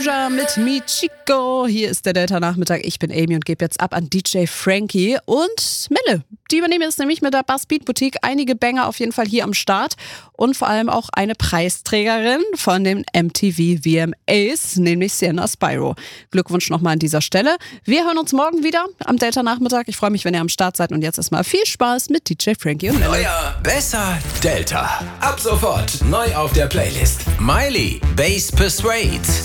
Doja mit Michiko. Hier ist der Delta-Nachmittag. Ich bin Amy und gebe jetzt ab an DJ Frankie und Melle. Die übernehmen jetzt nämlich mit der Bassbeat Boutique einige Banger auf jeden Fall hier am Start und vor allem auch eine Preisträgerin von den MTV VMAs, nämlich Sienna Spyro. Glückwunsch nochmal an dieser Stelle. Wir hören uns morgen wieder am Delta-Nachmittag. Ich freue mich, wenn ihr am Start seid und jetzt erstmal viel Spaß mit DJ Frankie und Melle. Neuer, besser, Delta. Ab sofort neu auf der Playlist. Miley, Bass Persuade.